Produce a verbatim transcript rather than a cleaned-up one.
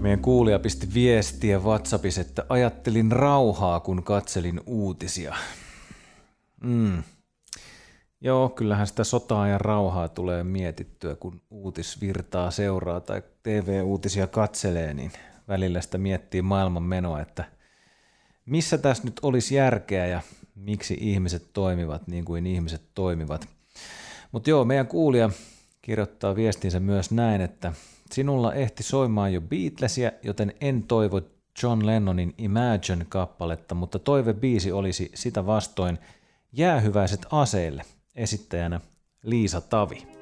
Meidän kuulija pisti viestiä WhatsAppissa, että ajattelin rauhaa, kun katselin uutisia. Mm. Joo, kyllähän sitä sotaa ja rauhaa tulee mietittyä, kun uutisvirtaa seuraa tai T V-uutisia katselee, niin välillä sitä miettii maailman menoa, että missä tässä nyt olisi järkeä ja miksi ihmiset toimivat niin kuin ihmiset toimivat. Mutta joo, meidän kuulija kirjoittaa viestinsä myös näin, että sinulla ehti soimaan jo Beatlesia, joten en toivo John Lennonin Imagine-kappaletta, mutta toivebiisi olisi sitä vastoin Jäähyväiset aseille, esittäjänä Liisa Tavi.